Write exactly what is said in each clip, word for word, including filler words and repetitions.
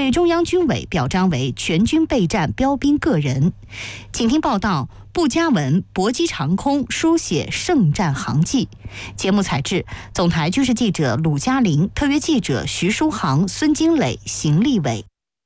被中央军委表彰为全军备战标兵个人。请听报道：步佳文搏击长空，书写圣战航迹。节目采制：总台军事记者鲁嘉玲，特约记者徐书航、孙金磊、邢立伟。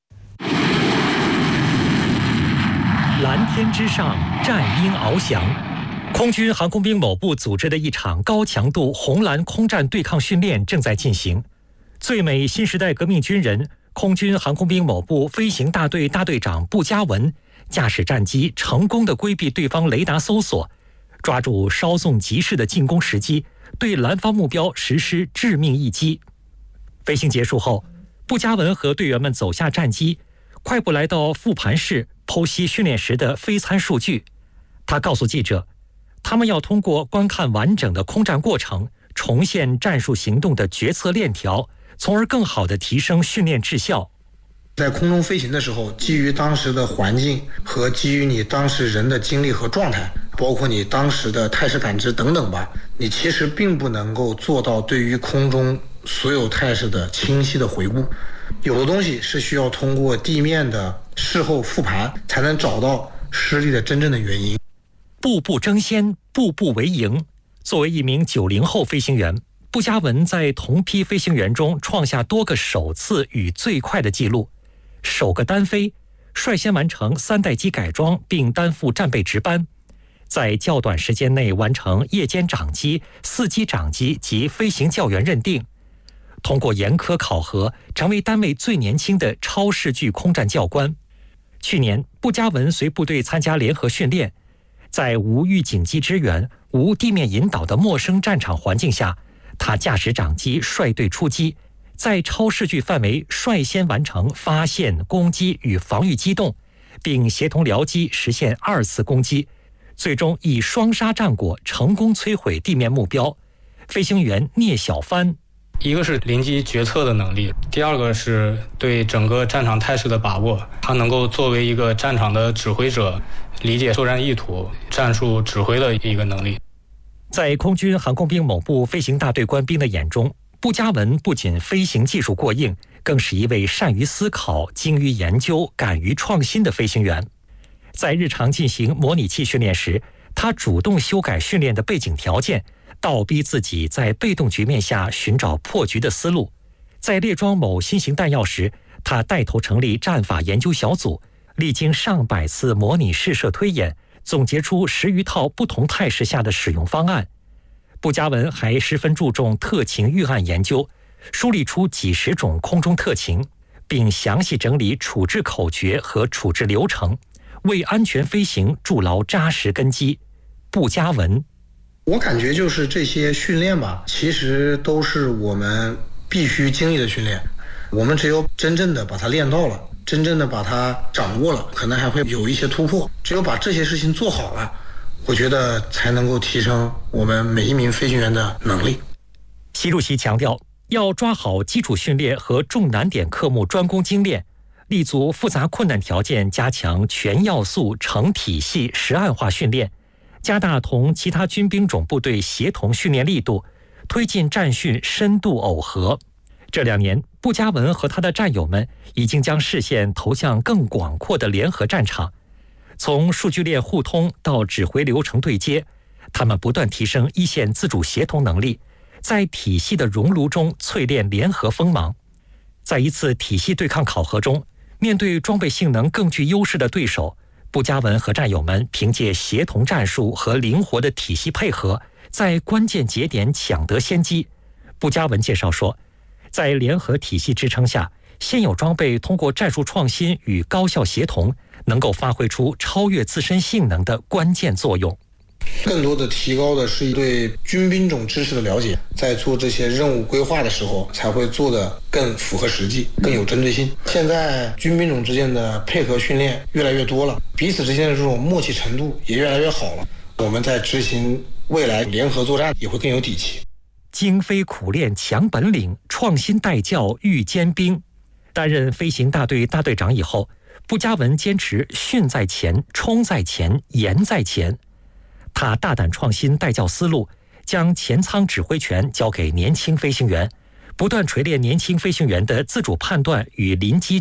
蓝天之上，战鹰翱翔。空军航空兵某部组织的一场高强度红蓝空战对抗训练正在进行。最美新时代革命军人、空军航空兵某部飞行大队大队长步佳文驾驶战机成功地规避对方雷达搜索，抓住稍纵即逝的进攻时机，对蓝方目标实施致命一击。飞行结束后，步佳文和队员们走下战机，快步来到复盘室剖析训练时的飞参数据。他告诉记者，他们要通过观看完整的空战过程，重现战术行动的决策链条，从而更好地提升训练质效。 在空中飞行的时候，基于当时的环境和基于你当时人的精力和状态，包括你当时的态势感知等等吧，你其实并不能够做到对于空中所有态势的清晰的回顾。有的东西是需要通过地面的事后复盘才能找到失利的真正的原因。 步步争先，步步为营。作为一名九零后飞行员，步佳文在同批飞行员中创下多个首次与最快的纪录。首个单飞，率先完成三代机改装并担负战备值班，在较短时间内完成夜间长机、四机长机及飞行教员认定，通过严苛考核，成为单位最年轻的超视距空战教官。去年，步佳文随部队参加联合训练，在无预警机支援、无地面引导的陌生战场环境下，他驾驶长机率队出击，在超视距范围率先完成发现、攻击与防御机动，并协同僚机实现二次攻击，最终以双杀战果成功摧毁地面目标。飞行员聂小帆， 一个是临机决策的能力，第二个是对整个战场态势的把握，他能够作为一个战场的指挥者，理解作战意图、战术指挥的一个能力。 在空军航空兵某部飞行大队官兵的眼中，步佳文不仅飞行技术过硬，更是一位善于思考、精于研究、敢于创新的飞行员。在日常进行模拟器训练时，他主动修改训练的背景条件，倒逼自己在被动局面下寻找破局的思路。在列装某新型弹药时，他带头成立战法研究小组，历经上百次模拟试射推演，总结出十余套不同态势下的使用方案。步佳文还十分注重特情预案研究，梳理出几十种空中特情，并详细整理处置口诀和处置流程，为安全飞行筑牢扎实根基。步佳文， 我感觉就是这些训练吧，其实都是我们必须经历的训练。我们只有真正的把它练到了，真正的把它掌握了，可能还会有一些突破。只有把这些事情做好了，我觉得才能够提升我们每一名飞行员的能力。 习主席强调，要抓好基础训练和重难点科目专攻精练，立足复杂困难条件，加强全要素成体系实案化训练，加大同其他军兵种部队协同训练力度，推进战训深度耦合。这两年，步佳文和他的战友们已经将视线投向更广阔的联合战场。从数据链互通到指挥流程对接，他们不断提升一线自主协同能力，在体系的熔炉中淬炼联合锋芒。在一次体系对抗考核中，面对装备性能更具优势的对手，步佳文和战友们凭借协同战术和灵活的体系配合，在关键节点抢得先机。步佳文介绍说，在联合体系支撑下，现有装备通过战术创新与高效协同，能够发挥出超越自身性能的关键作用。 更多的提高的是对军兵种知识的了解，在做这些任务规划的时候才会做得更符合实际，更有针对性。现在军兵种之间的配合训练越来越多了，彼此之间的这种默契程度也越来越好了，我们在执行未来联合作战也会更有底气。 精飞苦练强本领，创新带教育坚兵。担任飞行大队大队长以后，步佳文坚持训在前、冲在前、严在前。他大胆创新带教思路，将前舱指挥权交给年轻飞行员，不断锤炼年轻飞行员的自主判断与临机